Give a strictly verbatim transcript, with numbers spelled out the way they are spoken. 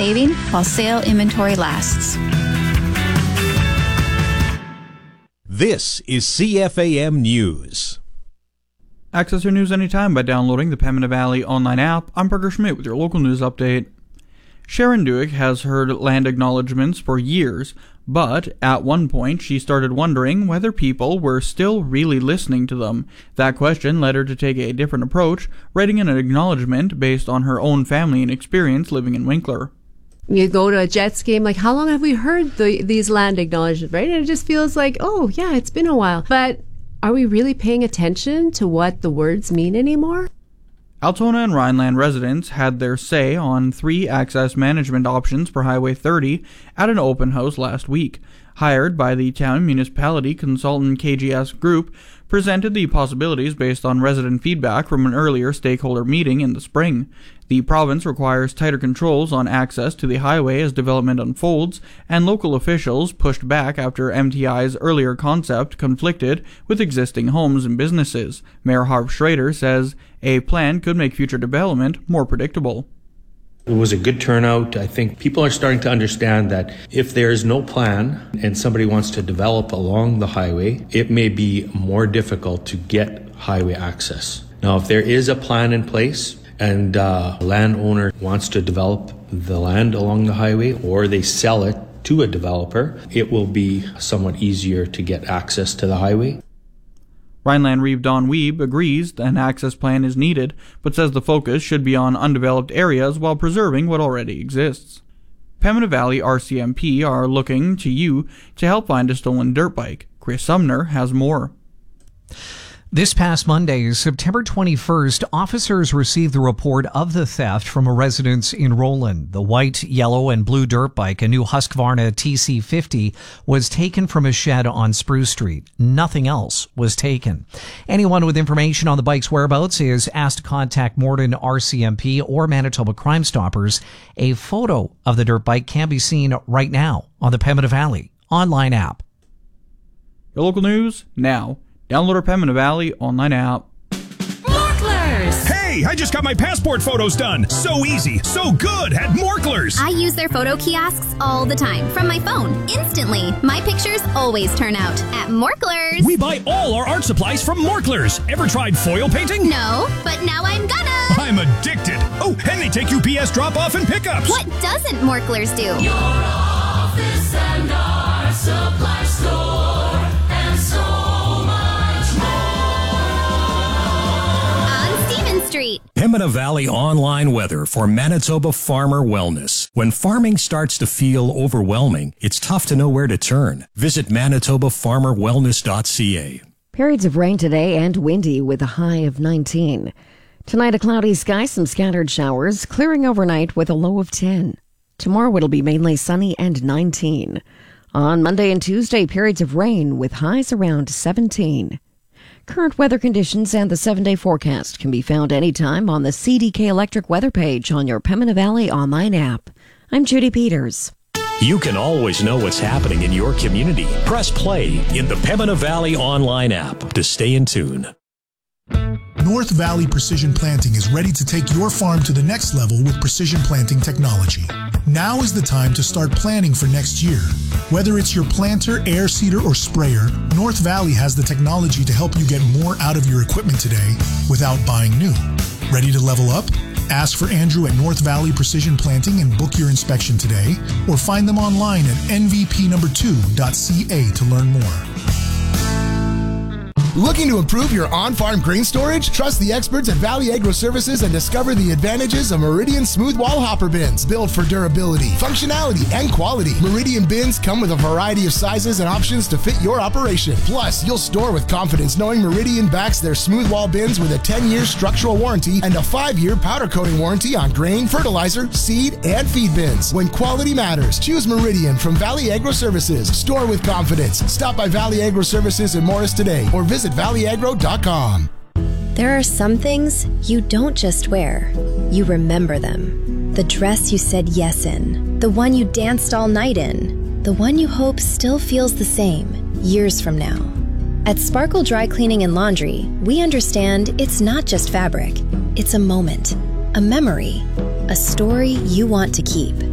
saving while sale inventory lasts. This is C F A M News. Access your news anytime by downloading the Pembina Valley online app. I'm Parker Schmidt with your local news update. Sharon Duick has heard land acknowledgements for years, but at one point she started wondering whether people were still really listening to them. That question led her to take a different approach, writing an acknowledgement based on her own family and experience living in Winkler. You go to a Jets game, like, how long have we heard the, these land acknowledgements, right? And it just feels like, oh, yeah, it's been a while. But are we really paying attention to what the words mean anymore? Altona and Rhineland residents had their say on three access management options for Highway thirty at an open house last week. Hired by the town municipality consultant K G S Group, presented the possibilities based on resident feedback from an earlier stakeholder meeting in the spring. The province requires tighter controls on access to the highway as development unfolds, and local officials pushed back after M T I's earlier concept conflicted with existing homes and businesses. Mayor Harv Schrader says a plan could make future development more predictable. It was a good turnout. I think people are starting to understand that if there is no plan and somebody wants to develop along the highway, it may be more difficult to get highway access. Now, if there is a plan in place and uh, a landowner wants to develop the land along the highway, or they sell it to a developer, it will be somewhat easier to get access to the highway. Rhineland Reeve Don Weeb agrees an access plan is needed, but says the focus should be on undeveloped areas while preserving what already exists. Pembina Valley R C M P are looking to you to help find a stolen dirt bike. Chris Sumner has more. This past Monday, September twenty-first, officers received the report of the theft from a residence in Roland. The white, yellow, and blue dirt bike, a new Husqvarna T C fifty, was taken from a shed on Spruce Street. Nothing else was taken. Anyone with information on the bike's whereabouts is asked to contact Morden R C M P or Manitoba Crime Stoppers. A photo of the dirt bike can be seen right now on the Pembina Valley online app. Your local news now. Download our Pembina Valley online app. Morklers! Hey, I just got my passport photos done. So easy, so good at Morklers. I use their photo kiosks all the time from my phone, instantly. My pictures always turn out at Morklers. We buy all our art supplies from Morklers. Ever tried foil painting? No, but now I'm gonna. I'm addicted. Oh, and they take U P S drop-off and pickups. What doesn't Morklers do? Your office and our supply store and so Street. Pembina Valley online weather for Manitoba Farmer Wellness. When farming starts to feel overwhelming, it's tough to know where to turn. Visit manitoba farmer wellness dot c a. Periods of rain today and windy with a high of nineteen. Tonight, a cloudy sky, some scattered showers, clearing overnight with a low of ten. Tomorrow, it'll be mainly sunny and nineteen. On Monday and Tuesday, periods of rain with highs around seventeen. Current weather conditions and the seven-day forecast can be found anytime on the C D K Electric weather page on your Pembina Valley online app. I'm Judy Peters. You can always know what's happening in your community. Press play in the Pembina Valley online app to stay in tune. North Valley Precision Planting is ready to take your farm to the next level with precision planting technology. Now is the time to start planning for next year. Whether it's your planter, air seeder, or sprayer, North Valley has the technology to help you get more out of your equipment today without buying new. Ready to level up? Ask for Andrew at North Valley Precision Planting and book your inspection today, or find them online at N V P number two dot C A to learn more. Looking to improve your on-farm grain storage? Trust the experts at Valley Agro Services and discover the advantages of Meridian Smooth Wall Hopper Bins. Built for durability, functionality, and quality. Meridian bins come with a variety of sizes and options to fit your operation. Plus, you'll store with confidence knowing Meridian backs their smooth wall bins with a ten-year structural warranty and a five-year powder coating warranty on grain, fertilizer, seed, and feed bins. When quality matters, choose Meridian from Valley Agro Services. Store with confidence. Stop by Valley Agro Services in Morris today or visit valley agro dot com. There are some things you don't just wear, you remember them. The dress you said yes in, the one you danced all night in, the one you hope still feels the same years from now. At Sparkle Dry Cleaning and Laundry, we understand it's not just fabric, it's a moment, a memory, a story you want to keep.